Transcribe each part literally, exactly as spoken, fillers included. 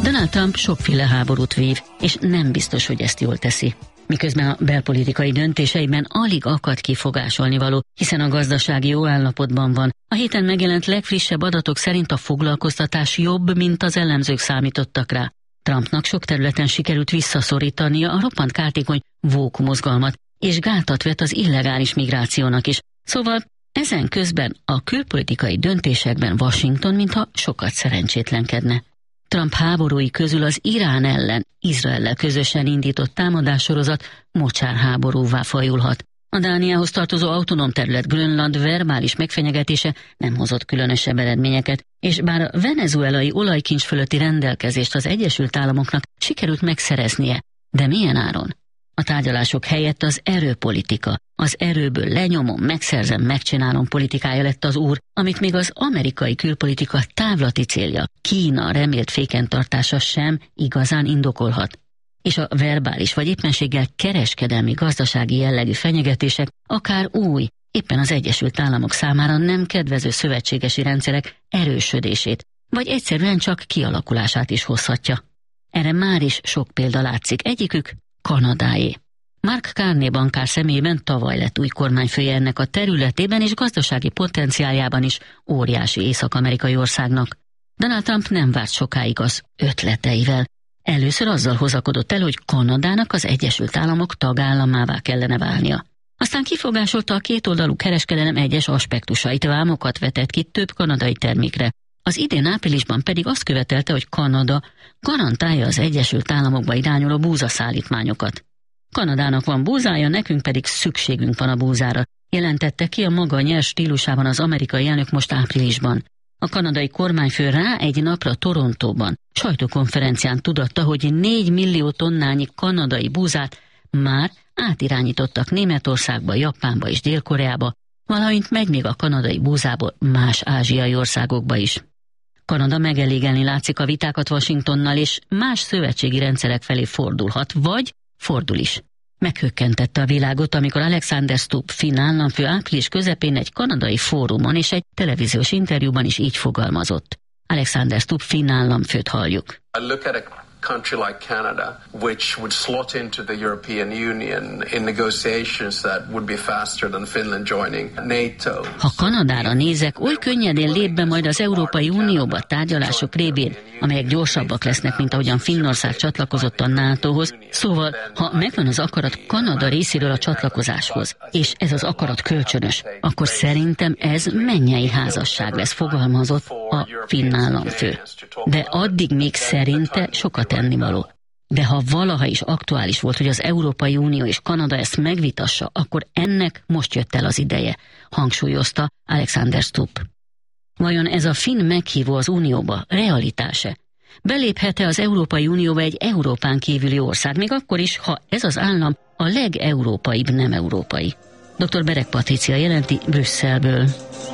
Donald Trump sokféle háborút vív, és nem biztos, hogy ezt jól teszi. Miközben a belpolitikai döntéseiben alig akad kifogásolni való, hiszen a gazdasági jó állapotban van. A héten megjelent legfrissebb adatok szerint a foglalkoztatás jobb, mint az elemzők számítottak rá. Trumpnak sok területen sikerült visszaszorítania a roppant kártékony woke mozgalmat, és gátat vet az illegális migrációnak is. Szóval ezen közben a külpolitikai döntésekben Washington mintha sokat szerencsétlenkedne. Trump háborúi közül az Irán ellen Izraellel közösen indított támadássorozat mocsárháborúvá fajulhat. A Dániához tartozó autonóm terület Grönland verbális megfenyegetése nem hozott különösebb eredményeket, és bár a venezuelai olajkincs fölötti rendelkezést az Egyesült Államoknak sikerült megszereznie, de milyen áron? A tárgyalások helyett az erőpolitika, az erőből lenyomom, megszerzem, megcsinálom politikája lett az úr, amit még az amerikai külpolitika távlati célja, Kína remélt fékentartása sem igazán indokolhat. És a verbális vagy éppenséggel kereskedelmi gazdasági jellegű fenyegetések akár új, éppen az Egyesült Államok számára nem kedvező szövetségesi rendszerek erősödését, vagy egyszerűen csak kialakulását is hozhatja. Erre már is sok példa látszik, egyikük Kanadáé. Mark Carney bankár személyében tavaly lett új kormányfője ennek a területében és gazdasági potenciáljában is óriási észak-amerikai országnak. Donald Trump nem várt sokáig az ötleteivel. Először azzal hozakodott el, hogy Kanadának az Egyesült Államok tagállamává kellene válnia. Aztán kifogásolta a kétoldalú kereskedelem egyes aspektusait, vámokat vetett ki több kanadai termékre. Az idén áprilisban pedig azt követelte, hogy Kanada garantálja az Egyesült Államokba irányuló búzaszállítmányokat. Kanadának van búzája, nekünk pedig szükségünk van a búzára, jelentette ki a maga nyers stílusában az amerikai elnök most áprilisban. A kanadai kormányfő rá egy napra Torontóban sajtókonferencián tudatta, hogy négy millió tonnányi kanadai búzát már átirányítottak Németországba, Japánba és Dél-Koreába, valamint megy még a kanadai búzából más ázsiai országokba is. Kanada megelégelni látszik a vitákat Washingtonnal, és más szövetségi rendszerek felé fordulhat, vagy fordul is. Meghökkentette a világot, amikor Alexander Stubb finn államfő április közepén egy kanadai fórumon és egy televíziós interjúban is így fogalmazott. Alexander Stubb finn államfőt halljuk. Country like Canada, which would slot into the European Union in negotiations that would be faster than Finland joining NATO. Ha Kanadára nézek, oly könnyedén lép be majd az Európai Unióba tárgyalások révén, amelyek gyorsabbak lesznek, mint ahogyan Finnország csatlakozott a nátóhoz. Szóval, ha megvan az akarat Kanada részéről a csatlakozáshoz, és ez az akarat kölcsönös, akkor szerintem ez mennyei házasság lesz, fogalmazott a finn államfő. De addig még szerinte sokat tennivaló. De ha valaha is aktuális volt, hogy az Európai Unió és Kanada ezt megvitassa, akkor ennek most jött el az ideje, hangsúlyozta Alexander Stubb. Vajon ez a finn meghívó az Unióba realitás-e? Beléphet-e az Európai Unióba egy Európán kívüli ország, még akkor is, ha ez az állam a legeurópaibb nem európai? doktor Berek Patricia jelenti Brüsszelből.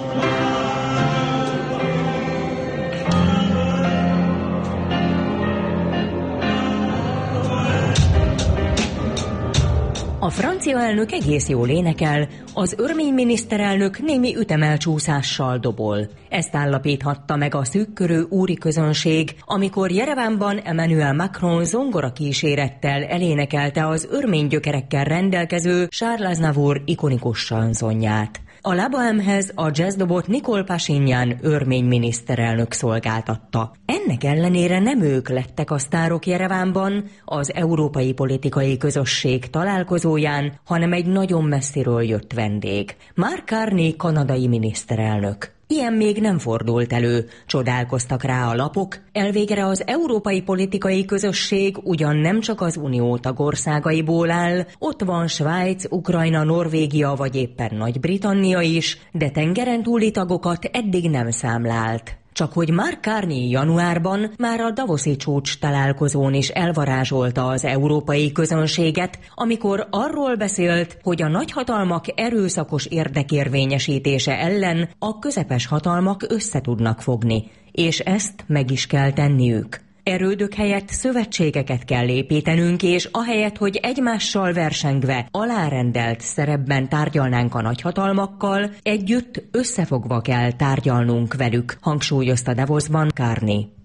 A francia elnök egész jól énekel, az örmény miniszterelnök némi ütemelcsúszással dobol. Ezt állapíthatta meg a szűkkörű úri közönség, amikor Jerevánban Emmanuel Macron zongora kísérettel elénekelte az örmény gyökerekkel rendelkező Charles Aznavour ikonikus sanzonját. A La Bohème-hez a jazzdobot Nicole Pashinyan örmény miniszterelnök szolgáltatta. Ennek ellenére nem ők lettek a sztárok Jerevánban, az európai politikai közösség találkozóján, hanem egy nagyon messziről jött vendég. Mark Carney kanadai miniszterelnök. Ilyen még nem fordult elő, csodálkoztak rá a lapok, elvégre az európai politikai közösség ugyan nem csak az unió tagországaiból áll, ott van Svájc, Ukrajna, Norvégia vagy éppen Nagy-Britannia is, de tengeren túli tagokat eddig nem számlált. Csak hogy Mark Carney januárban már a davoszi csúcs találkozón is elvarázsolta az európai közönséget, amikor arról beszélt, hogy a nagyhatalmak erőszakos érdekérvényesítése ellen a közepes hatalmak összetudnak fogni, és ezt meg is kell tenniük. Erődök helyett szövetségeket kell építenünk, és ahelyett, hogy egymással versengve, alárendelt szerepben tárgyalnánk a nagyhatalmakkal, együtt összefogva kell tárgyalnunk velük, hangsúlyozta Davosban Carney.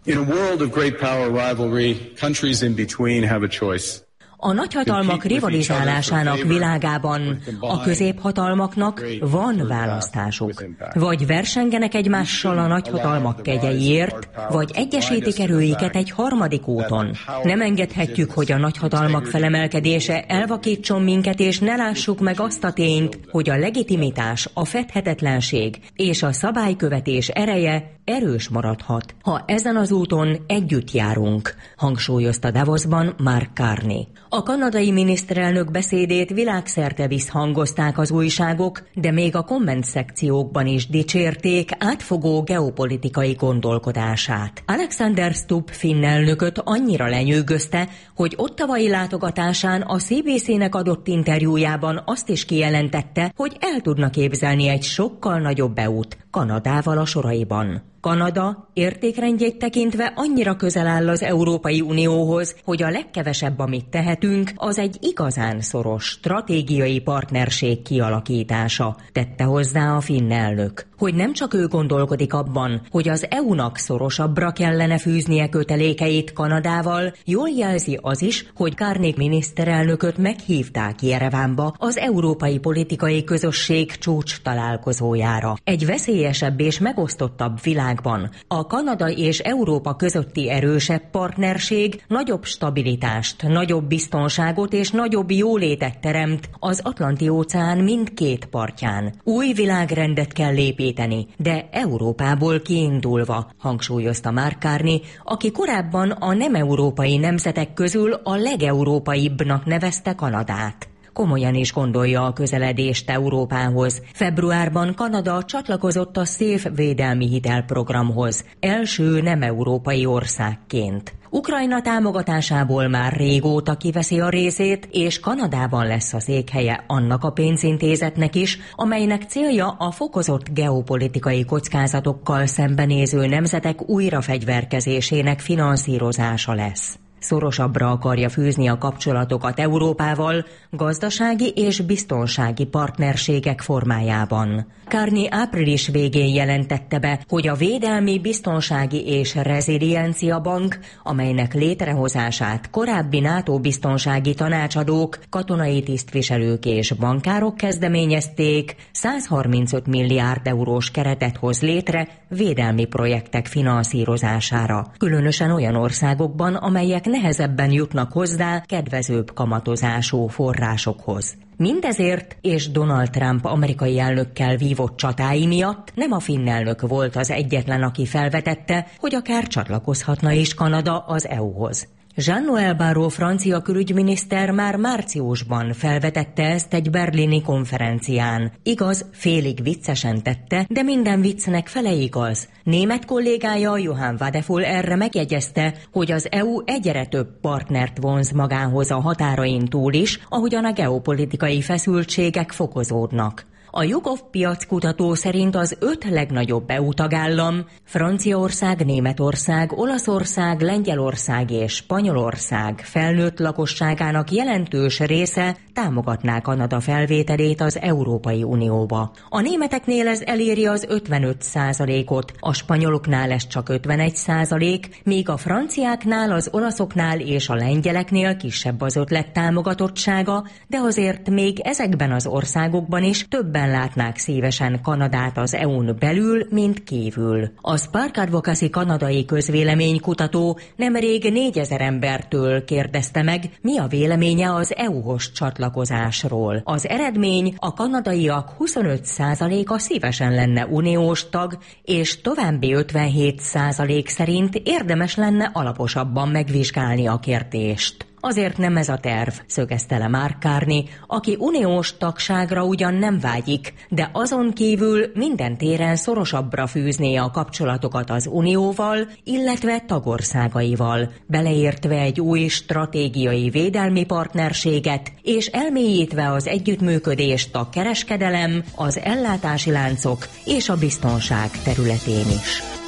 In a world of great power rivalry, countries in between have a choice. A nagyhatalmak rivalizálásának világában a középhatalmaknak van választásuk. Vagy versengenek egymással a nagyhatalmak kegyeiért, vagy egyesítik erőiket egy harmadik úton. Nem engedhetjük, hogy a nagyhatalmak felemelkedése elvakítson minket, és ne lássuk meg azt a tényt, hogy a legitimitás, a fedhetetlenség és a szabálykövetés ereje erős maradhat, ha ezen az úton együtt járunk, hangsúlyozta Davosban Mark Carney. A kanadai miniszterelnök beszédét világszerte visszhangozták az újságok, de még a komment szekciókban is dicsérték átfogó geopolitikai gondolkodását. Alexander Stubb finn elnököt annyira lenyűgözte, hogy ottavai látogatásán a cé bé cé-nek adott interjújában azt is kijelentette, hogy el tudna képzelni egy sokkal nagyobb é út Kanadával a soraiban. Kanada értékrendjét tekintve annyira közel áll az Európai Unióhoz, hogy a legkevesebb, amit tehetünk, az egy igazán szoros stratégiai partnerség kialakítása, tette hozzá a finn elnök. Hogy nem csak ő gondolkodik abban, hogy az é u-nak szorosabbra kellene fűznie kötelékeit Kanadával, jól jelzi az is, hogy Carney miniszterelnököt meghívták Jerevánba az Európai Politikai Közösség csúcs találkozójára. Egy veszélyesebb és megosztottabb világban a Kanada és Európa közötti erősebb partnerség nagyobb stabilitást, nagyobb biztonságot és nagyobb jólétet teremt az Atlanti-óceán mindkét partján. Új világrendet kell lépíteni, de Európából kiindulva, hangsúlyozta Mark Carney, aki korábban a nem európai nemzetek közül a legeurópaibbnak nevezte Kanadát. Komolyan is gondolja a közeledést Európához. Februárban Kanada csatlakozott a SZÉF védelmi hitelprogramhoz, első nem európai országként. Ukrajna támogatásából már régóta kiveszi a részét, és Kanadában lesz a székhelye annak a pénzintézetnek is, amelynek célja a fokozott geopolitikai kockázatokkal szembenéző nemzetek újrafegyverkezésének finanszírozása lesz. Szorosabbra akarja fűzni a kapcsolatokat Európával gazdasági és biztonsági partnerségek formájában. Carney április végén jelentette be, hogy a Védelmi, Biztonsági és Reziliencia Bank, amelynek létrehozását korábbi NATO biztonsági tanácsadók, katonai tisztviselők és bankárok kezdeményezték, száz harmincöt milliárd eurós keretet hoz létre védelmi projektek finanszírozására, különösen olyan országokban, amelyek nehezebben jutnak hozzá kedvezőbb kamatozású forrásokhoz. Mindezért és Donald Trump amerikai elnökkel vívott csatái miatt nem a finn elnök volt az egyetlen, aki felvetette, hogy akár csatlakozhatna is Kanada az é u-hoz. Jean-Noël Barrot francia külügyminiszter már márciusban felvetette ezt egy berlini konferencián. Igaz, félig viccesen tette, de minden viccnek fele igaz. Német kollégája Johann Wadefull erre megjegyezte, hogy az é u egyre több partnert vonz magához a határain túl is, ahogyan a geopolitikai feszültségek fokozódnak. A YouGov piackutató szerint az öt legnagyobb é u tagállam, Franciaország, Németország, Olaszország, Lengyelország és Spanyolország felnőtt lakosságának jelentős része támogatná Kanada felvételét az Európai Unióba. A németeknél ez eléri az ötvenöt százalékot, a spanyoloknál ez csak ötvenegy százalék, míg a franciáknál, az olaszoknál és a lengyeleknél kisebb az ötlet támogatottsága, de azért még ezekben az országokban is többen látnák szívesen Kanadát az é u-n belül, mint kívül. A Spark Advocacy kanadai közvéleménykutató nemrég négyezer embertől kérdezte meg, mi a véleménye az é u-hoz csatlakozásról. Az eredmény: a kanadaiak huszonöt százaléka szívesen lenne uniós tag, és további ötvenhét százalék szerint érdemes lenne alaposabban megvizsgálni a kérdést. Azért nem ez a terv, szögezte le Mark Carney, aki uniós tagságra ugyan nem vágyik, de azon kívül minden téren szorosabbra fűzné a kapcsolatokat az unióval, illetve tagországaival, beleértve egy új stratégiai védelmi partnerséget, és elmélyítve az együttműködést a kereskedelem, az ellátási láncok és a biztonság területén is.